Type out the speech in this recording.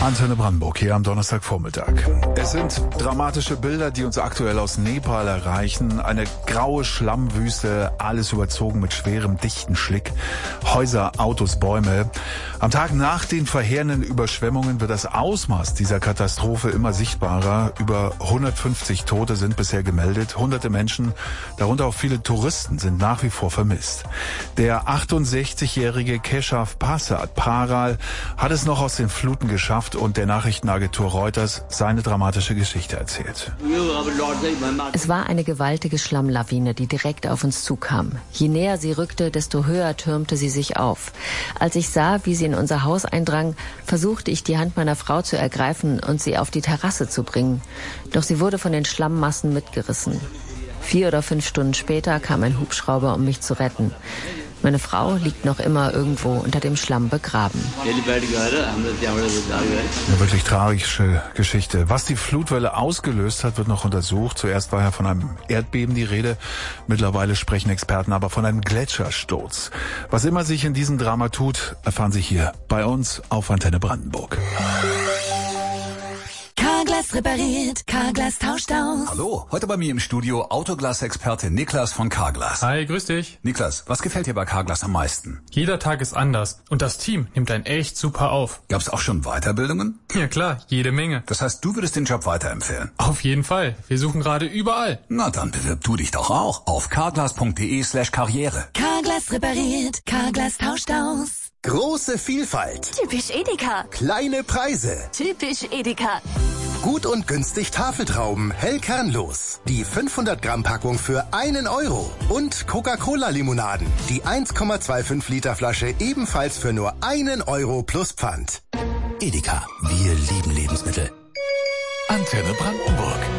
Antenne Brandenburg hier am Donnerstagvormittag. Es sind dramatische Bilder, die uns aktuell aus Nepal erreichen. Eine graue Schlammwüste, alles überzogen mit schwerem, dichten Schlick. Häuser, Autos, Bäume. Am Tag nach den verheerenden Überschwemmungen wird das Ausmaß dieser Katastrophe immer sichtbarer. Über 150 Tote sind bisher gemeldet. Hunderte Menschen, darunter auch viele Touristen, sind nach wie vor vermisst. Der 68-jährige Keshav Prasad Paral hat es noch aus den Fluten geschafft und der Nachrichtenagentur Reuters seine dramatische Geschichte erzählt. Es war eine gewaltige Schlammlawine, die direkt auf uns zukam. Je näher sie rückte, desto höher türmte sie sich auf. Als ich sah, wie sie in unser Haus eindrang, versuchte ich, die Hand meiner Frau zu ergreifen und sie auf die Terrasse zu bringen. Doch sie wurde von den Schlammmassen mitgerissen. 4 oder 5 Stunden später kam ein Hubschrauber, um mich zu retten. Meine Frau liegt noch immer irgendwo unter dem Schlamm begraben. Eine wirklich tragische Geschichte. Was die Flutwelle ausgelöst hat, wird noch untersucht. Zuerst war ja von einem Erdbeben die Rede. Mittlerweile sprechen Experten aber von einem Gletschersturz. Was immer sich in diesem Drama tut, erfahren Sie hier bei uns auf Antenne Brandenburg. Carglass repariert, Carglass tauscht aus. Hallo, heute bei mir im Studio Autoglas-Experte Niklas von Carglass. Hi, grüß dich. Niklas, was gefällt dir bei Carglass am meisten? Jeder Tag ist anders und das Team nimmt einen echt super auf. Gab's auch schon Weiterbildungen? Ja klar, jede Menge. Das heißt, du würdest den Job weiterempfehlen? Auf jeden Fall. Wir suchen gerade überall. Na dann bewirb du dich doch auch auf carglass.de/karriere. Carglass repariert, Carglass tauscht aus. Große Vielfalt. Typisch Edeka. Kleine Preise. Typisch Edeka. Gut und günstig Tafeltrauben, hell kernlos. Die 500 Gramm Packung für 1 Euro. Und Coca-Cola-Limonaden. Die 1,25 Liter Flasche ebenfalls für nur 1 Euro plus Pfand. Edeka, wir lieben Lebensmittel. Antenne Brandenburg.